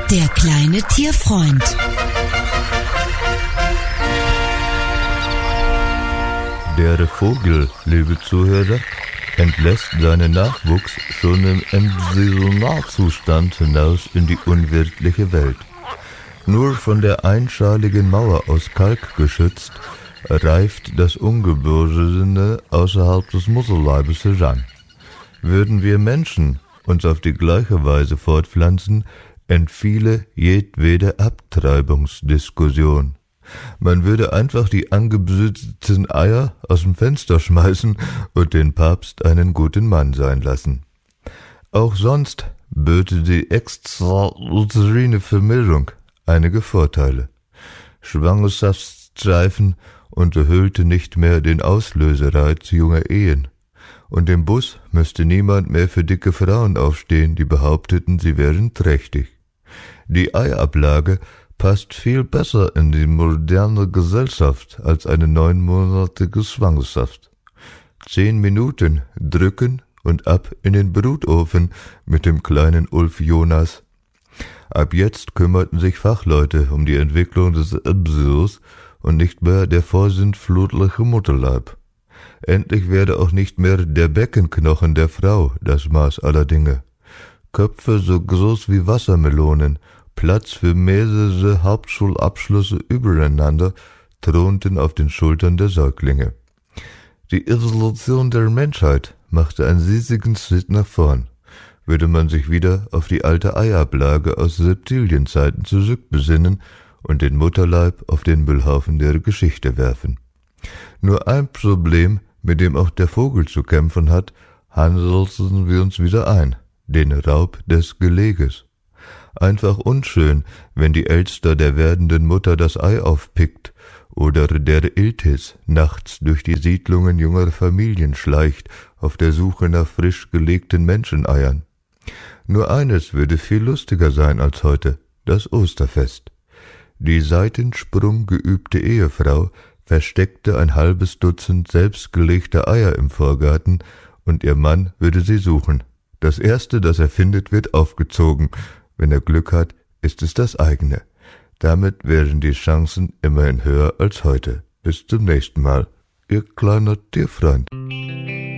Der kleine Tierfreund. Der Vogel, liebe Zuhörer, entlässt seinen Nachwuchs schon im Embryonalzustand hinaus in die unwirtliche Welt. Nur von der einschaligen Mauer aus Kalk geschützt, reift das Ungeborene außerhalb des Mutterleibes heran. Würden wir Menschen uns auf die gleiche Weise fortpflanzen, entfiele jedwede Abtreibungsdiskussion. Man würde einfach die angebüßten Eier aus dem Fenster schmeißen und den Papst einen guten Mann sein lassen. Auch sonst böte die extrauterine Vermehrung einige Vorteile. Schwangerschaftsstreifen unterhüllte nicht mehr den Auslösereiz junger Ehen. Und im Bus müsste niemand mehr für dicke Frauen aufstehen, die behaupteten, sie wären trächtig. Die Eiablage passt viel besser in die moderne Gesellschaft als eine 9-monatige Schwangerschaft. 10 Minuten drücken und ab in den Brutofen mit dem kleinen Ulf Jonas. Ab jetzt kümmerten sich Fachleute um die Entwicklung des Embryos und nicht mehr der vorsintflutliche Mutterleib. Endlich werde auch nicht mehr der Beckenknochen der Frau das Maß aller Dinge. Köpfe so groß wie Wassermelonen, Platz für mehrere Hauptschulabschlüsse übereinander, thronten auf den Schultern der Säuglinge. Die Evolution der Menschheit machte einen riesigen Schritt nach vorn. Würde man sich wieder auf die alte Eiablage aus Reptilienzeiten zurückbesinnen und den Mutterleib auf den Müllhaufen der Geschichte werfen. Nur ein Problem, mit dem auch der Vogel zu kämpfen hat, handelten wir uns wieder ein: den Raub des Geleges. Einfach unschön, wenn die Elster der werdenden Mutter das Ei aufpickt oder der Iltis nachts durch die Siedlungen junger Familien schleicht auf der Suche nach frisch gelegten Menscheneiern. Nur eines würde viel lustiger sein als heute: das Osterfest. Die Seitensprung geübte Ehefrau versteckte ein halbes Dutzend selbstgelegter Eier im Vorgarten und ihr Mann würde sie suchen. Das erste, das er findet, wird aufgezogen. Wenn er Glück hat, ist es das eigene. Damit wären die Chancen immerhin höher als heute. Bis zum nächsten Mal, Ihr kleiner Tierfreund.